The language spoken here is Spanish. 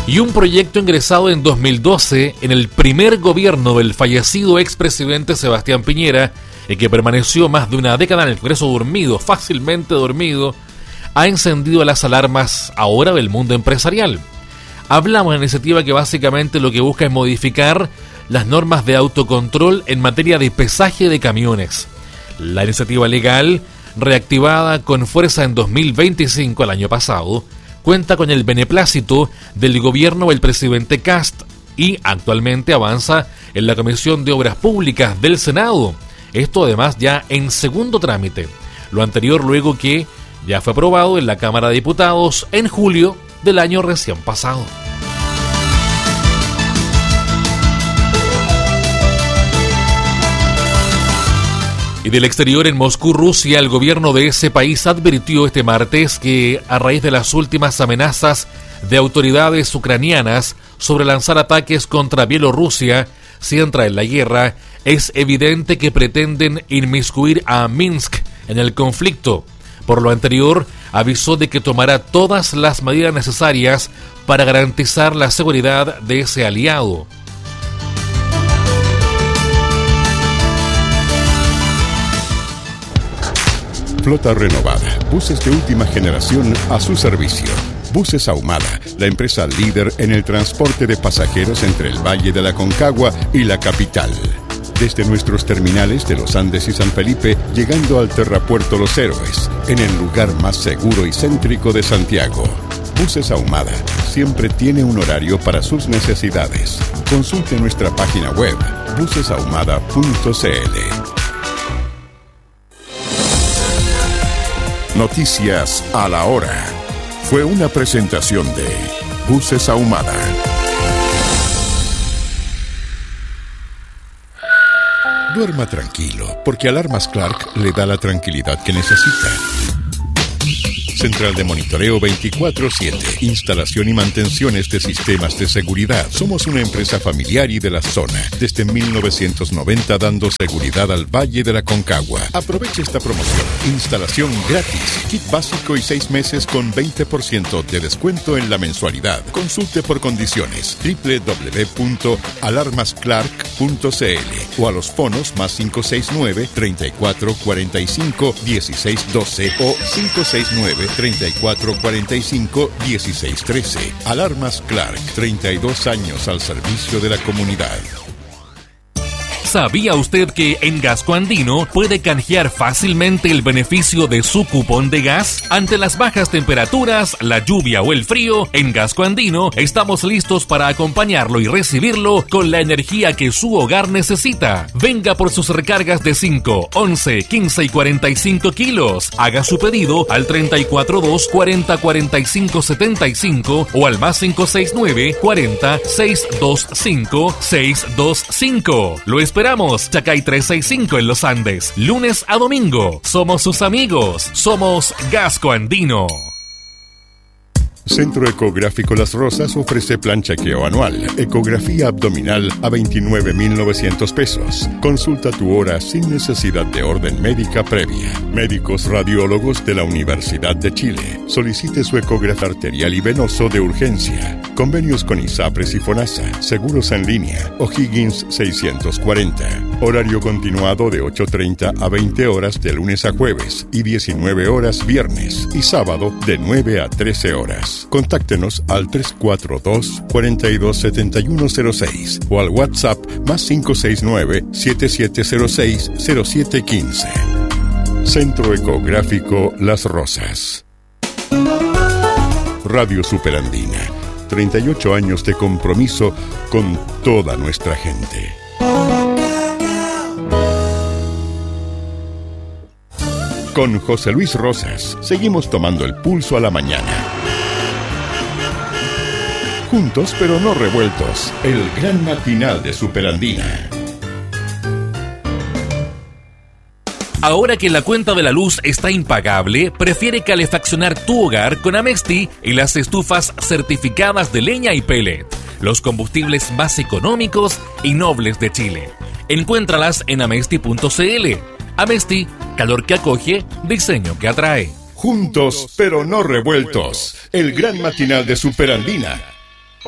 y un proyecto ingresado en 2012 en el primer gobierno del fallecido expresidente Sebastián Piñera, y que permaneció más de una década en el Congreso dormido, fácilmente dormido, ha encendido las alarmas ahora del mundo empresarial. Hablamos de una iniciativa que básicamente lo que busca es modificar las normas de autocontrol en materia de pesaje de camiones. La iniciativa legal, reactivada con fuerza en 2025, el año pasado, cuenta con el beneplácito del gobierno del presidente Kast y actualmente avanza en la Comisión de Obras Públicas del Senado. Esto además ya en segundo trámite. Lo anterior luego que ya fue aprobado en la Cámara de Diputados en julio del año recién pasado. Y del exterior, en Moscú, Rusia, el gobierno de ese país advirtió este martes que, a raíz de las últimas amenazas de autoridades ucranianas sobre lanzar ataques contra Bielorrusia si entra en la guerra, es evidente que pretenden inmiscuir a Minsk en el conflicto. Por lo anterior, avisó de que tomará todas las medidas necesarias para garantizar la seguridad de ese aliado. Flota renovada, buses de última generación a su servicio. Buses Ahumada, la empresa líder en el transporte de pasajeros entre el Valle de la Aconcagua y la capital. Desde nuestros terminales de Los Andes y San Felipe, llegando al Terrapuerto Los Héroes, en el lugar más seguro y céntrico de Santiago. Buses Ahumada siempre tiene un horario para sus necesidades. Consulte nuestra página web, busesahumada.cl. Noticias a la hora. Fue una presentación de Buses Ahumada. Duerma tranquilo, porque Alarmas Clark le da la tranquilidad que necesita. Central de monitoreo 24/7. Instalación y mantenciones de sistemas de seguridad. Somos una empresa familiar y de la zona. Desde 1990 dando seguridad al Valle de la Aconcagua. Aproveche esta promoción. Instalación gratis. Kit básico y 6 meses con 20% de descuento en la mensualidad. Consulte por condiciones. www.alarmasclark.cl o a los fonos más 569 34 45 16 12 o 569 34 45 16 13. Alarmas Clark, 32 años al servicio de la comunidad. ¿Sabía usted que en Gasco Andino puede canjear fácilmente el beneficio de su cupón de gas? Ante las bajas temperaturas, la lluvia o el frío, en Gasco Andino estamos listos para acompañarlo y recibirlo con la energía que su hogar necesita. Venga por sus recargas de 5, 11, 15 y 45 kilos. Haga su pedido al 342 40 45 75 o al más 569 40 625 625. Lo esperamos. Chacay 365 en Los Andes, lunes a domingo. Somos sus amigos. Somos Gasco Andino. Centro Ecográfico Las Rosas ofrece plan chequeo anual, ecografía abdominal a 29,900 pesos. Consulta tu hora sin necesidad de orden médica previa. Médicos radiólogos de la Universidad de Chile. Solicite su ecógrafo arterial y venoso de urgencia. Convenios con ISAPRES y FONASA. Seguros en línea. O'Higgins 640. Horario continuado de 8:30 a 20 horas de lunes a jueves y 19 horas viernes y sábado de 9 a 13 horas. Contáctenos al 342-427106 o al WhatsApp más 569-7706-0715. Centro Ecográfico Las Rosas. Radio Superandina. 38 años de compromiso con toda nuestra gente. Con José Luis Rosas, seguimos tomando el pulso a la mañana. Juntos pero no revueltos, el gran matinal de Superandina. Ahora que la cuenta de la luz está impagable, prefiere calefaccionar tu hogar con Amesti y las estufas certificadas de leña y pellet, los combustibles más económicos y nobles de Chile. Encuéntralas en amesti.cl. Amesti, calor que acoge, diseño que atrae. Juntos pero no revueltos, el gran matinal de Superandina.